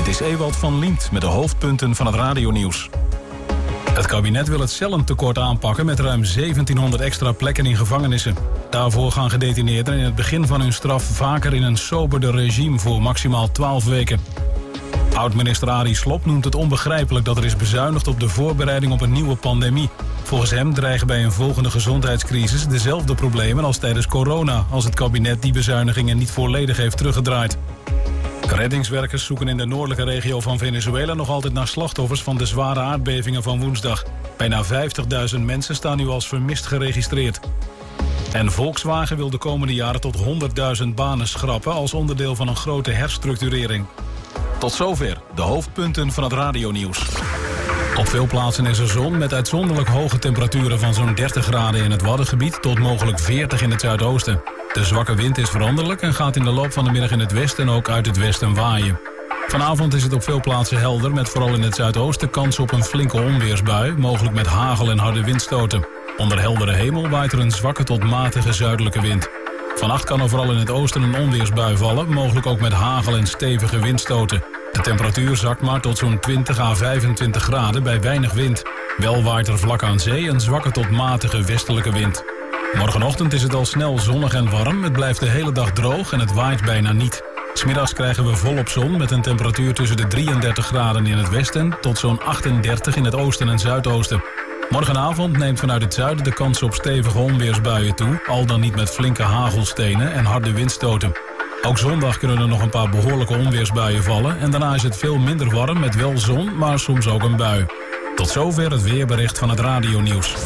Dit is Ewald van Liemt met de hoofdpunten van het radionieuws. Het kabinet wil het cellentekort aanpakken met ruim 1700 extra plekken in gevangenissen. Daarvoor gaan gedetineerden in het begin van hun straf vaker in een soberder regime voor maximaal 12 weken. Oud-minister Arie Slob noemt het onbegrijpelijk dat er is bezuinigd op de voorbereiding op een nieuwe pandemie. Volgens hem dreigen bij een volgende gezondheidscrisis dezelfde problemen als tijdens corona, als het kabinet die bezuinigingen niet volledig heeft teruggedraaid. Reddingswerkers zoeken in de noordelijke regio van Venezuela nog altijd naar slachtoffers van de zware aardbevingen van woensdag. Bijna 50.000 mensen staan nu als vermist geregistreerd. En Volkswagen wil de komende jaren tot 100.000 banen schrappen als onderdeel van een grote herstructurering. Tot zover de hoofdpunten van het radionieuws. Op veel plaatsen is er zon met uitzonderlijk hoge temperaturen van zo'n 30 graden in het Waddengebied tot mogelijk 40 in het zuidoosten. De zwakke wind is veranderlijk en gaat in de loop van de middag in het westen en ook uit het westen waaien. Vanavond is het op veel plaatsen helder met vooral in het zuidoosten kans op een flinke onweersbui, mogelijk met hagel en harde windstoten. Onder heldere hemel waait er een zwakke tot matige zuidelijke wind. Vannacht kan er vooral in het oosten een onweersbui vallen, mogelijk ook met hagel en stevige windstoten. De temperatuur zakt maar tot zo'n 20 à 25 graden bij weinig wind. Wel waait er vlak aan zee een zwakke tot matige westelijke wind. Morgenochtend is het al snel zonnig en warm. Het blijft de hele dag droog en het waait bijna niet. 'S Middags krijgen we volop zon met een temperatuur tussen de 33 graden in het westen tot zo'n 38 in het oosten en zuidoosten. Morgenavond neemt vanuit het zuiden de kans op stevige onweersbuien toe, al dan niet met flinke hagelstenen en harde windstoten. Ook zondag kunnen er nog een paar behoorlijke onweersbuien vallen en daarna is het veel minder warm met wel zon, maar soms ook een bui. Tot zover het weerbericht van het radionieuws.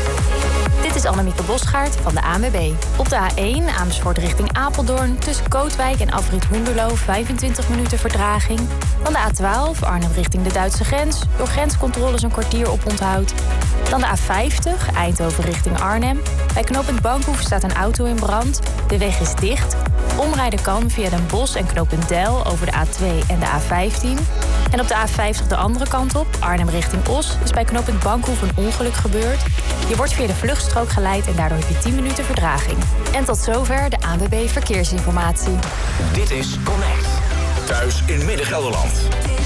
Dit is Annemieke Bosgaard van de ANWB. Op de A1 Amersfoort richting Apeldoorn tussen Kootwijk en afrit Hoenderloo 25 minuten vertraging. Dan de A12 Arnhem richting de Duitse grens. Door grenscontroles een kwartier op onthoud. Dan de A50 Eindhoven richting Arnhem. Bij knooppunt Bankhoef staat een auto in brand. De weg is dicht. Omrijden kan via Den Bosch en knooppunt Deil over de A2 en de A15. En op de A50 de andere kant op, Arnhem richting Os, is bij knooppunt Bankhoef een ongeluk gebeurd. Je wordt via de vluchtstrook geleid en daardoor heb je 10 minuten vertraging. En tot zover de ANWB Verkeersinformatie. Dit is Connect. Thuis in Midden-Gelderland.